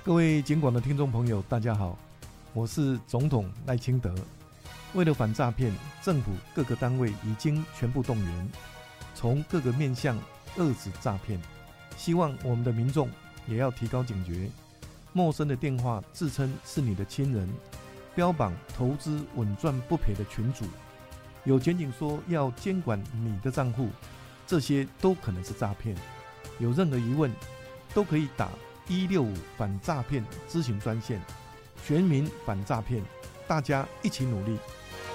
各位警广的听众朋友，大家好，我是总统赖清德。为了反诈骗，政府各个单位已经全部动员，从各个面向遏止诈骗。希望我们的民众也要提高警觉，陌生的电话自称是你的亲人，标榜投资稳赚不赔的群组，有检警说要监管你的账户，这些都可能是诈骗。有任何疑问，都可以打165反诈骗咨询专线，全民反诈骗，大家一起努力。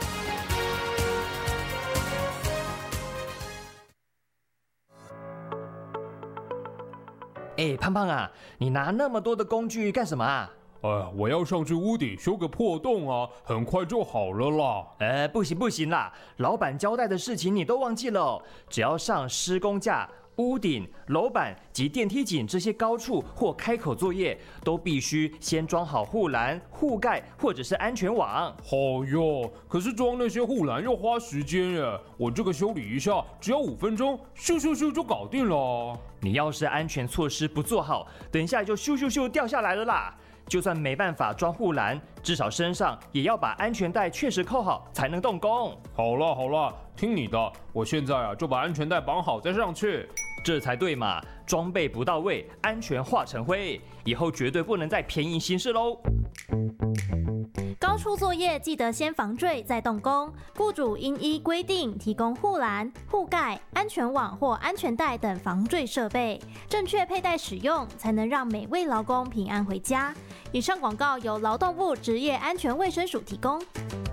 胖胖啊，你拿那么多的工具干什么啊？ 我要上去屋顶修个破洞啊，很快就好了啦。 不行啦，老板交代的事情你都忘记了哦。只要上施工架、屋顶、楼板及电梯井这些高处或开口作业，都必须先装好护栏、护盖或者是安全网。 好哟，可是装那些护栏要花时间耶，我这个修理一下只要5分钟，咻咻咻就搞定了。 你要是安全措施不做好，等一下就咻咻咻掉下来了啦。就算没办法装护栏，至少身上也要把安全带确实扣好，才能动工。 好啦，听你的，我现在就把安全带绑好再上去。 这才对嘛，装备不到位，安全化成灰，以后绝对不能再便宜行事喽。 高处作业记得先防坠再动工，雇主应依规定提供护栏、护盖、安全网或安全带等防坠设备，正确佩戴使用，才能让每位劳工平安回家。以上广告由劳动部职业安全卫生署提供。